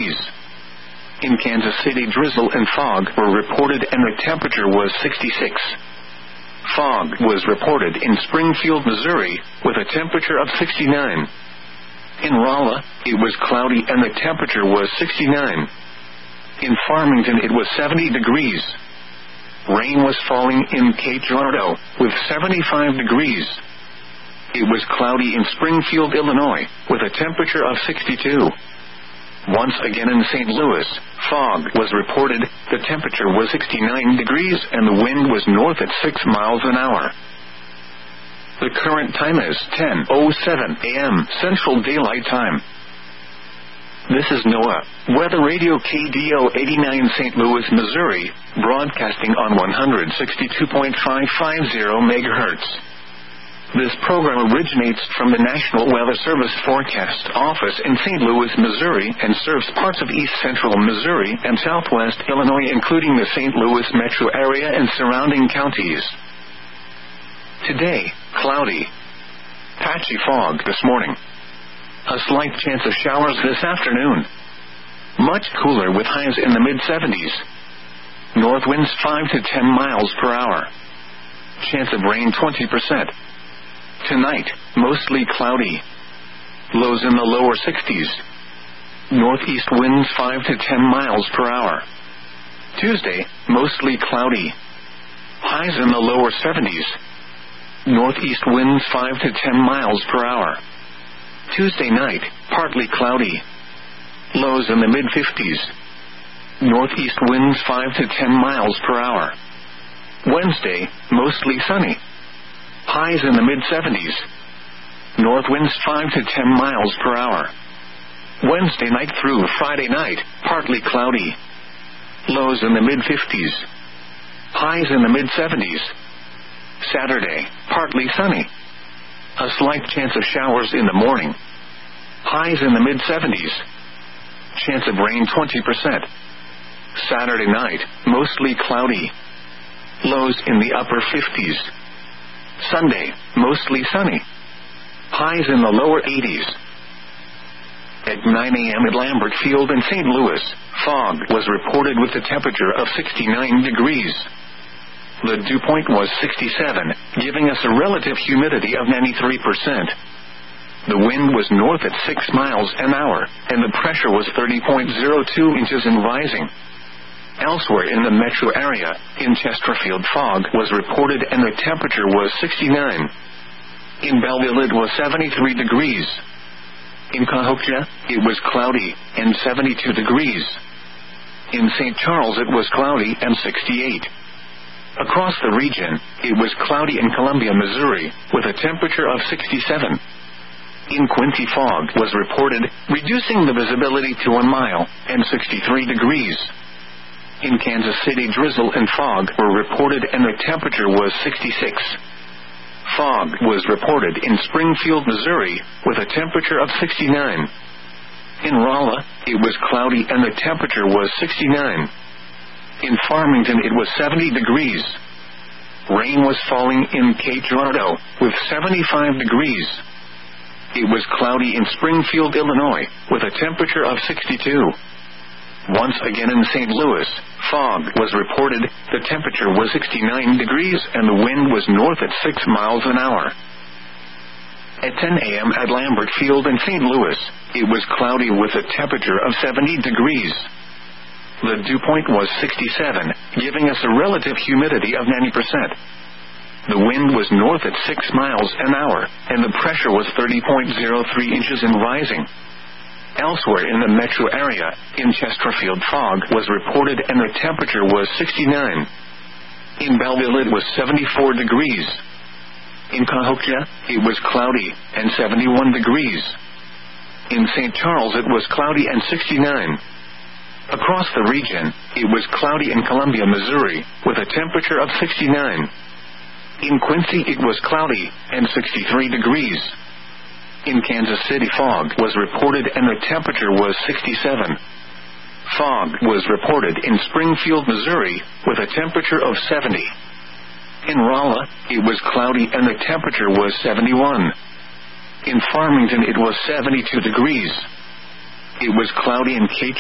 In Kansas City, drizzle and fog were reported and the temperature was 66. Fog was reported in Springfield, Missouri, with a temperature of 69. In Rolla, it was cloudy and the temperature was 69. In Farmington, it was 70 degrees. Rain was falling in Cape Girardeau, with 75 degrees. It was cloudy in Springfield, Illinois, with a temperature of 62. Once again in St. Louis, fog was reported, the temperature was 69 degrees and the wind was north at 6 miles an hour. The current time is 10:07 a.m. Central Daylight Time. This is NOAA Weather Radio KDO 89 St. Louis, Missouri, broadcasting on 162.550 MHz. This program originates from the National Weather Service Forecast Office in St. Louis, Missouri, and serves parts of east central Missouri and southwest Illinois, including the St. Louis metro area and surrounding counties. Today, cloudy. Patchy fog this morning. A slight chance of showers this afternoon. Much cooler with highs in the mid-70s. North winds 5 to 10 miles per hour. Chance of rain 20%. Tonight, mostly cloudy. Lows in the lower 60s. Northeast winds 5 to 10 miles per hour. Tuesday, mostly cloudy. Highs in the lower 70s. Northeast winds 5 to 10 miles per hour. Tuesday night, partly cloudy. Lows in the mid-50s. Northeast winds 5 to 10 miles per hour. Wednesday, mostly sunny. Highs in the mid-70s. North winds 5 to 10 miles per hour. Wednesday night through Friday night, partly cloudy. Lows in the mid-50s. Highs in the mid-70s. Saturday, partly sunny. A slight chance of showers in the morning. Highs in the mid-70s. Chance of rain 20%. Saturday night, mostly cloudy. Lows in the upper 50s. Sunday, mostly sunny. Highs in the lower 80s. At 9 a.m. at Lambert Field in St. Louis, fog was reported with a temperature of 69 degrees. The dew point was 67, giving us a relative humidity of 93%. The wind was north at 6 miles an hour, and the pressure was 30.02 inches and rising. Elsewhere in the metro area, in Chesterfield, fog was reported and the temperature was 69. In Belleville, it was 73 degrees. In Cahokia, it was cloudy and 72 degrees. In St. Charles, it was cloudy and 68. Across the region, it was cloudy in Columbia, Missouri, with a temperature of 67. In Quincy, fog was reported, reducing the visibility to 1 mile, and 63 degrees. In Kansas City, drizzle and fog were reported and the temperature was 66. Fog was reported in Springfield, Missouri, with a temperature of 69. In Rolla, it was cloudy and the temperature was 69. In Farmington, it was 70 degrees. Rain was falling in Cape Girardeau, with 75 degrees. It was cloudy in Springfield, Illinois, with a temperature of 62. Once again in St. Louis, fog was reported, the temperature was 69 degrees and the wind was north at 6 miles an hour. At 10 a.m. at Lambert Field in St. Louis, it was cloudy with a temperature of 70 degrees. The dew point was 67, giving us a relative humidity of 90%. The wind was north at 6 miles an hour, and the pressure was 30.03 inches and rising. Elsewhere in the metro area, in Chesterfield, fog was reported and the temperature was 69. In Belleville, it was 74 degrees. In Cahokia, it was cloudy and 71 degrees. In St. Charles, it was cloudy and 69. Across the region, it was cloudy in Columbia, Missouri, with a temperature of 69. In Quincy, it was cloudy and 63 degrees. In Kansas City, fog was reported and the temperature was 67. Fog was reported in Springfield, Missouri, with a temperature of 70. In Rolla, it was cloudy and the temperature was 71. In Farmington, it was 72 degrees. It was cloudy in Cape